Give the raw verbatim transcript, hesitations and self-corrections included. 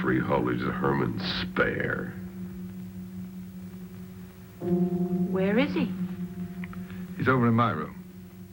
Freeholders Herman Spare. Where is he? He's over in my room.